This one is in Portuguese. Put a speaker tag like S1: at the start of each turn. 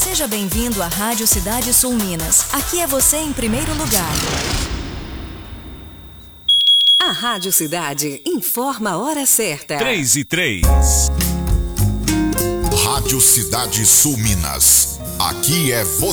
S1: Seja bem-vindo à Rádio Cidade Sul Minas. Aqui é você em primeiro lugar.
S2: A Rádio Cidade informa a hora certa.
S3: 3:03.
S4: Rádio Cidade Sul Minas. Aqui é você.